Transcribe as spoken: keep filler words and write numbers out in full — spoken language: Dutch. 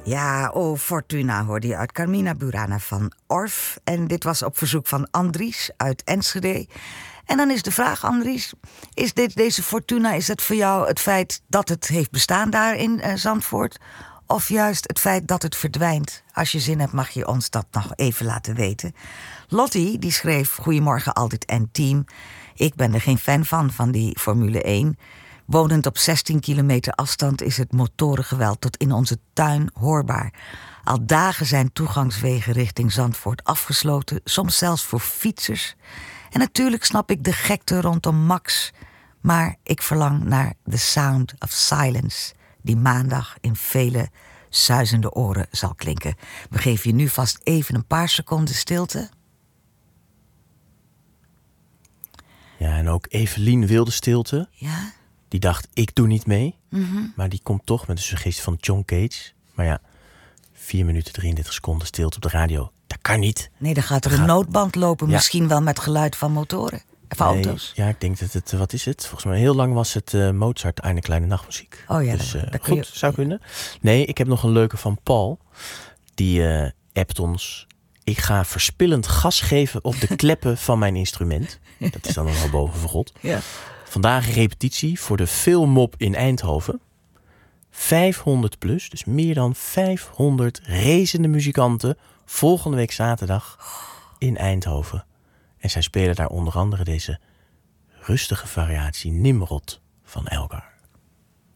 Ja, oh Fortuna hoorde je uit Carmina Burana van Orff. En dit was op verzoek van Andries uit Enschede. En dan is de vraag, Andries, is dit, deze Fortuna, is het voor jou het feit dat het heeft bestaan daar in uh, Zandvoort? Of juist het feit dat het verdwijnt? Als je zin hebt mag je ons dat nog even laten weten. Lottie, die schreef, goedemorgen altijd en team. Ik ben er geen fan van, van die Formule één. Wonend op zestien kilometer afstand is het motorengeweld tot in onze tuin hoorbaar. Al dagen zijn toegangswegen richting Zandvoort afgesloten, soms zelfs voor fietsers. En natuurlijk snap ik de gekte rondom Max. Maar ik verlang naar The Sound of Silence, die maandag in vele suizende oren zal klinken. We geven je nu vast even een paar seconden stilte. Ja, en ook Evelien wilde stilte. Ja? Die dacht, ik doe niet mee. Mm-hmm. Maar die komt toch met de suggestie van John Cage. Maar ja, vier minuten drieëndertig seconden stilte op de radio. Dat kan niet. Nee, dan gaat er Dat een gaat... noodband lopen. Ja. Misschien wel met geluid van motoren. Van nee, auto's. Ja, ik denk dat het, wat is het? Volgens mij heel lang was het uh, Mozart, Eine kleine nachtmuziek. Oh ja, dus, uh, dat, dat goed, je... zou kunnen. Nee, ik heb nog een leuke van Paul. Die uh, appt ons. Ik ga verspillend gas geven op de kleppen van mijn instrument. Dat is dan nog wel boven verrot. Ja. Vandaag repetitie voor de Filmmop in Eindhoven. vijfhonderd plus, dus meer dan vijfhonderd racende muzikanten. Volgende week zaterdag in Eindhoven. En zij spelen daar onder andere deze rustige variatie Nimrod van Elgar.